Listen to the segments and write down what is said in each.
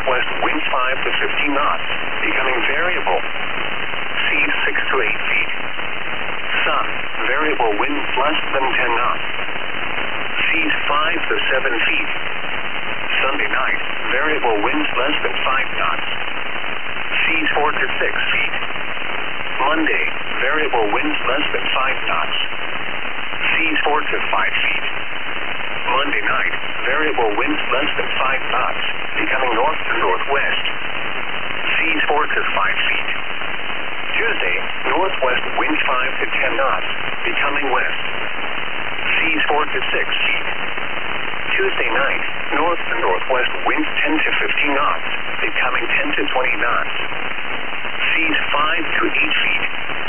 northwest, winds 5 to 15 knots, becoming variable. Seas 6 to 8 feet. Sun, variable winds less than 10 knots. Seas 5 to 7 feet. Sunday night, variable winds less than 5 knots. Seas 4 to 6 feet. Monday, variable winds less than 5 knots. Seas 4 to 5 feet. Monday night, variable winds less than 5 knots, becoming north to northwest. Seas 4 to 5 feet. Tuesday, northwest winds 5 to 10 knots, becoming west. Seas 4 to 6 feet. Tuesday night, north to northwest winds 10 to 15 knots, becoming 10 to 20 knots. Seas 5 to 8 feet.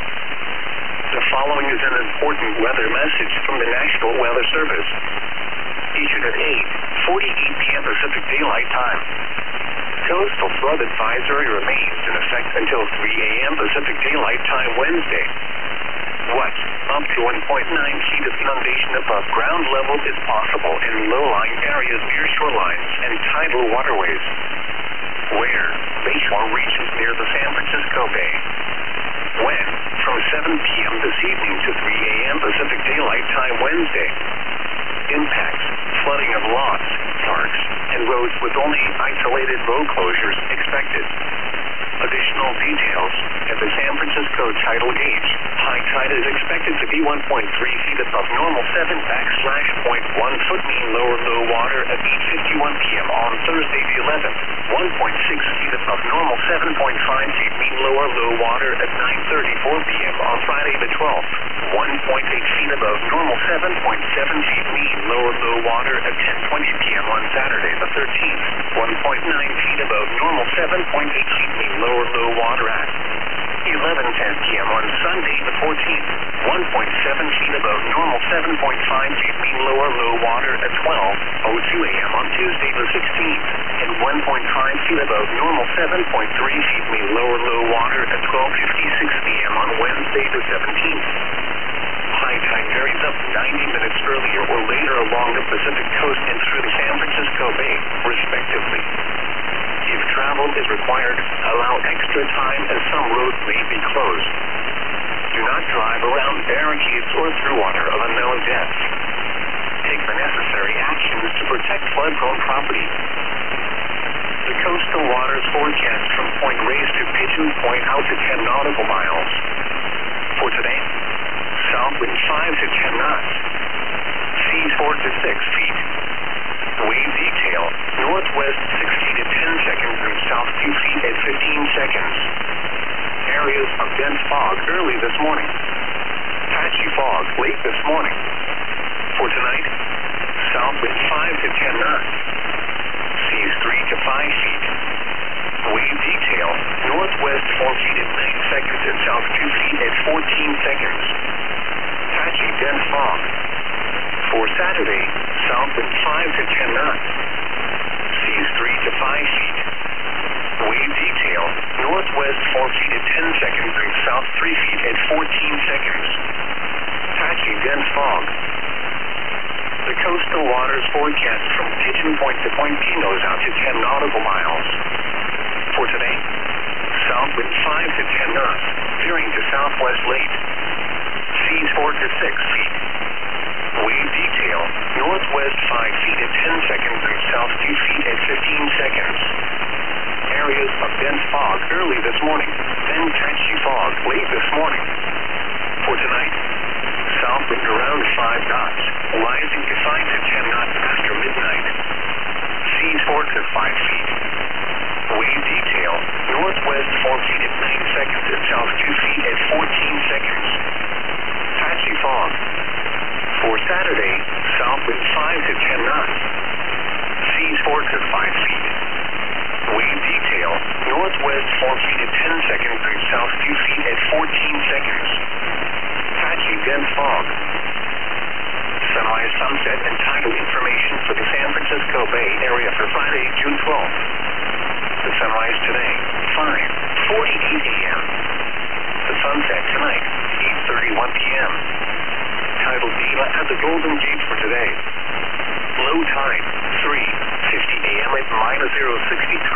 The following is an important weather message from the National Weather Service. Issued at 8:48 p.m. Pacific Daylight Time. Coastal flood advisory remains in effect until 3 a.m. Pacific Daylight Time Wednesday. What? Up to 1.9 feet of inundation above ground level is possible in low-lying areas near shorelines and tidal waterways. Where? Bayshore regions near the San Francisco Bay. When? From 7 p.m. this evening to 3 a.m. Pacific Daylight Time Wednesday. Impacts, flooding of lots, parks, and roads with only isolated road closures expected. Additional details at the San Francisco tidal gauge. High tide is expected to be 1.3 feet above normal 7/.1 foot mean lower low water at 8:51 p.m. on Thursday the 11th. 1.6 feet above normal 7.5 feet mean lower low water at 9:34 p.m. on Friday the 12th. 1.8 feet above normal 7.7 feet mean lower low water at 10:20 p.m. on Saturday the 13th. 1.9 feet above normal 7.8 feet mean lower low water at 11:10 p.m. on Sunday the 14th. 1.7 feet above normal 7.5 feet mean lower low water at 12:02 a.m. on Tuesday the 16th. And 1.5 feet above normal 7.3 feet mean lower low water at 12:56 p.m. on Wednesday the 17th. High tide varies up 90 minutes earlier or later along the Pacific coast and through the San Francisco Bay, respectively. If travel is required, allow extra time as some roads may be closed. Do not drive around barricades or through water of unknown depth. Take the necessary actions to protect flood-prone property. The coastal waters forecast from Point Reyes to Pigeon Point out to 10 nautical miles. For today, south wind 5 to 10 knots. Seas 4 to 6 feet. Wave detail, northwest 60 to 10 seconds and south 2 feet at 15 seconds. Areas of dense fog early this morning. Patchy fog late this morning. For tonight, south wind 5 to 10 knots. Seas 3 to 5 feet. Wave detail, northwest 4 feet at 9 seconds and south 2 feet at 14 seconds. Patchy dense fog. For Saturday, south wind 5 to 10 knots. Seas 3 to 5 feet. Wave detail, northwest 4 feet at 10 seconds and south 3 feet at 14 seconds. Patchy dense fog. The coastal waters forecast from Pigeon Point to Point Pinos out to 10 nautical miles. For today, south wind 5 to 10 knots, veering to southwest late. Seas 4 to 6 feet. Wave detail, northwest 5 feet at 10 seconds and south 2 feet at 15 seconds. Areas of dense fog early this morning, then patchy fog late this morning. For tonight, south wind around 5 knots, rising to 5 to 10 knots after midnight. Seas 4 to 5 feet. Wave detail, northwest 4 feet at 9 seconds and south 2 feet at 14 seconds. Patchy fog. For Saturday, south wind 5 to 10 knots. Seas 4 to 5 feet. Wave detail, northwest 4 feet at 10 seconds and south 2 feet at 14 seconds. Patchy dense fog. Sunrise, sunset, and tidal information for the San Francisco Bay Area for Friday, June 12th. The sunrise today, 5:48 a.m. The sunset tonight, 8:31 p.m. Tidal data at the Golden Gate for today. Low tide, 3:50 a.m. at -063.